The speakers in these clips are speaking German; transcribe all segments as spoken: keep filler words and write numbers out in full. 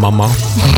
Mama.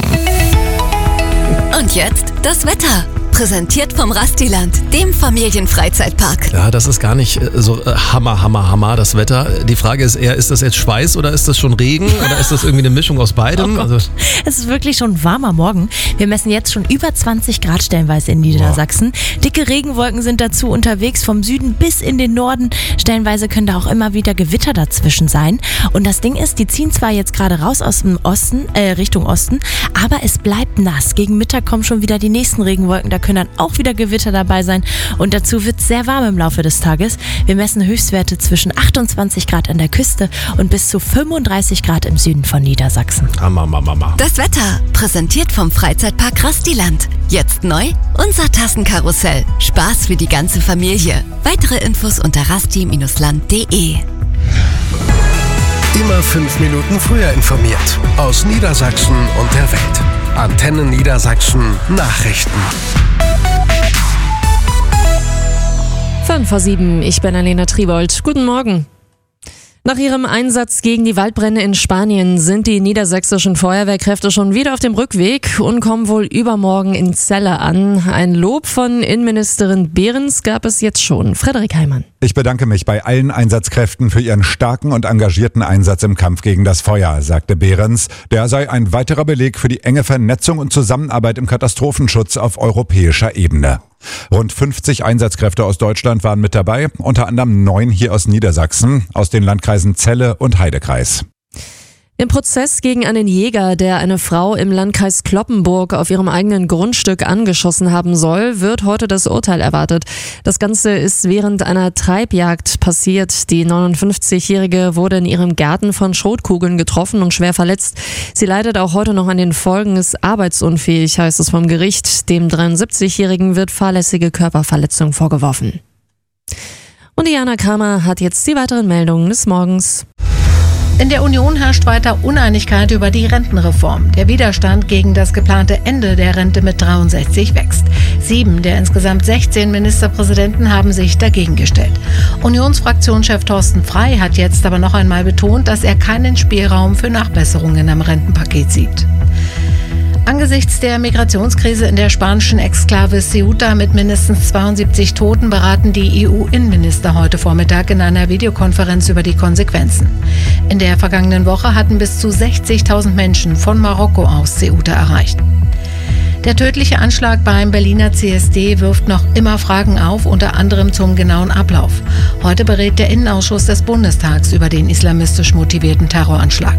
Und jetzt das Wetter. Präsentiert vom Rastiland, dem Familienfreizeitpark. Ja, das ist gar nicht so äh, Hammer, Hammer, Hammer, das Wetter. Die Frage ist eher, ist das jetzt Schweiß oder ist das schon Regen oder ist das irgendwie eine Mischung aus beidem? Oh also, es ist wirklich schon ein warmer Morgen. Wir messen jetzt schon über zwanzig Grad stellenweise in Niedersachsen. Boah. Dicke Regenwolken sind dazu unterwegs, vom Süden bis in den Norden. Stellenweise können da auch immer wieder Gewitter dazwischen sein. Und das Ding ist, die ziehen zwar jetzt gerade raus aus dem Osten, äh, Richtung Osten, aber es bleibt nass. Gegen Mittag kommen schon wieder die nächsten Regenwolken, da können dann auch wieder Gewitter dabei sein und dazu wird es sehr warm im Laufe des Tages. Wir messen Höchstwerte zwischen achtundzwanzig Grad an der Küste und bis zu fünfunddreißig Grad im Süden von Niedersachsen. Mama, Mama, Mama. Das Wetter, präsentiert vom Freizeitpark Rastiland. Jetzt neu, unser Tassenkarussell. Spaß für die ganze Familie. Weitere Infos unter rasti Bindestrich land punkt de. Immer fünf Minuten früher informiert. Aus Niedersachsen und der Welt. Antenne Niedersachsen Nachrichten. fünf vor sieben, ich bin Alena Tribold. Guten Morgen. Nach ihrem Einsatz gegen die Waldbrände in Spanien sind die niedersächsischen Feuerwehrkräfte schon wieder auf dem Rückweg und kommen wohl übermorgen in Celle an. Ein Lob von Innenministerin Behrens gab es jetzt schon. Frederik Heimann. Ich bedanke mich bei allen Einsatzkräften für ihren starken und engagierten Einsatz im Kampf gegen das Feuer, sagte Behrens. Der sei ein weiterer Beleg für die enge Vernetzung und Zusammenarbeit im Katastrophenschutz auf europäischer Ebene. Rund fünfzig Einsatzkräfte aus Deutschland waren mit dabei, unter anderem neun hier aus Niedersachsen, aus den Landkreisen Celle und Heidekreis. Im Prozess gegen einen Jäger, der eine Frau im Landkreis Cloppenburg auf ihrem eigenen Grundstück angeschossen haben soll, wird heute das Urteil erwartet. Das Ganze ist während einer Treibjagd passiert. Die neunundfünfzigjährige wurde in ihrem Garten von Schrotkugeln getroffen und schwer verletzt. Sie leidet auch heute noch an den Folgen, ist arbeitsunfähig, heißt es vom Gericht. Dem dreiundsiebzigjährigen wird fahrlässige Körperverletzung vorgeworfen. Und Diana Kramer hat jetzt die weiteren Meldungen des Morgens. In der Union herrscht weiter Uneinigkeit über die Rentenreform. Der Widerstand gegen das geplante Ende der Rente mit dreiundsechzig wächst. Sieben der insgesamt sechzehn Ministerpräsidenten haben sich dagegen gestellt. Unionsfraktionschef Thorsten Frey hat jetzt aber noch einmal betont, dass er keinen Spielraum für Nachbesserungen am Rentenpaket sieht. Angesichts der Migrationskrise in der spanischen Exklave Ceuta mit mindestens zweiundsiebzig Toten beraten die E U-Innenminister heute Vormittag in einer Videokonferenz über die Konsequenzen. In der vergangenen Woche hatten bis zu sechzigtausend Menschen von Marokko aus Ceuta erreicht. Der tödliche Anschlag beim Berliner C S D wirft noch immer Fragen auf, unter anderem zum genauen Ablauf. Heute berät der Innenausschuss des Bundestags über den islamistisch motivierten Terroranschlag.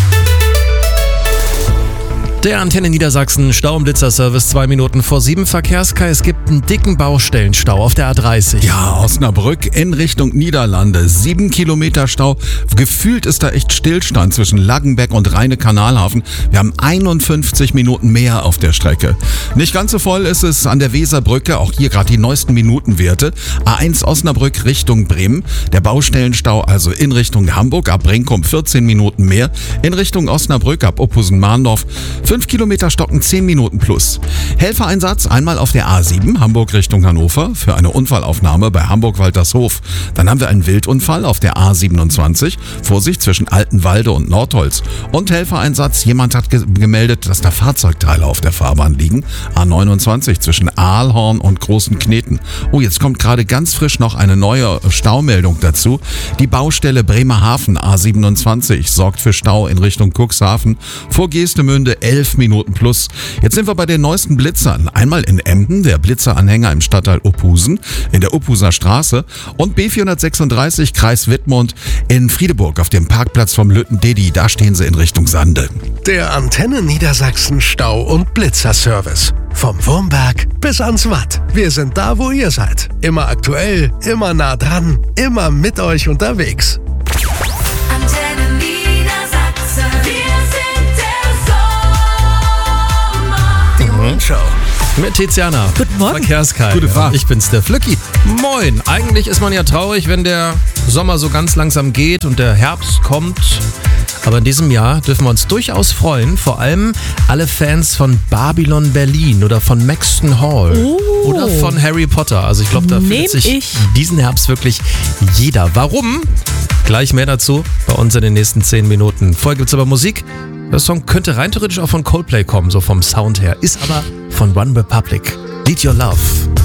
Der Antenne Niedersachsen Stau- und Blitzerservice, zwei Minuten vor sieben. Verkehrskai, es gibt einen dicken Baustellenstau auf der A dreißig. Ja, Osnabrück in Richtung Niederlande. Sieben Kilometer Stau. Gefühlt ist da echt Stillstand zwischen Laggenbeck und Rheine-Kanalhafen. Wir haben einundfünfzig Minuten mehr auf der Strecke. Nicht ganz so voll ist es an der Weserbrücke. Auch hier gerade die neuesten Minutenwerte. A eins Osnabrück Richtung Bremen. Der Baustellenstau also in Richtung Hamburg. Ab Brinkum vierzehn Minuten mehr. In Richtung Osnabrück ab Oppusen-Mahndorf fünf Kilometer Stocken, zehn Minuten plus. Helfereinsatz einmal auf der A sieben, Hamburg Richtung Hannover, für eine Unfallaufnahme bei Hamburg-Waltershof. Dann haben wir einen Wildunfall auf der A siebenundzwanzig, Vorsicht zwischen Altenwalde und Nordholz. Und Helfereinsatz, jemand hat ge- gemeldet, dass da Fahrzeugteile auf der Fahrbahn liegen. A neunundzwanzig zwischen Aalhorn und Großen Kneten. Oh, jetzt kommt gerade ganz frisch noch eine neue Staumeldung dazu. Die Baustelle Bremerhaven A siebenundzwanzig sorgt für Stau in Richtung Cuxhaven. Vor Geestemünde elf Minuten plus. Jetzt sind wir bei den neuesten Blitzern. Einmal in Emden, der Blitzeranhänger im Stadtteil Ophusen, in der Ophuser Straße, und B vierhundertsechsunddreißig Kreis Wittmund in Friedeburg auf dem Parkplatz vom Lütten-Dedi. Da stehen sie in Richtung Sande. Der Antenne Niedersachsen Stau- und Blitzerservice. Vom Wurmberg bis ans Watt. Wir sind da, wo ihr seid. Immer aktuell, immer nah dran, immer mit euch unterwegs. Antenne Niedersachsen. Wir sind der Sommer. Die Morning Show. Mit Tiziana. Guten Morgen. Verkehrskai. Gute Fahrt. Ich bin's, der Flücki. Moin. Eigentlich ist man ja traurig, wenn der Sommer so ganz langsam geht und der Herbst kommt. Aber in diesem Jahr dürfen wir uns durchaus freuen. Vor allem alle Fans von Babylon Berlin oder von Maxton Hall Oh. oder von Harry Potter. Also ich glaube, da Nehm findet sich ich. diesen Herbst wirklich jeder. Warum? Gleich mehr dazu bei uns in den nächsten zehn Minuten. Vorher gibt's aber Musik. Der Song könnte rein theoretisch auch von Coldplay kommen, so vom Sound her. Ist aber von One Republic. Lead Your Love.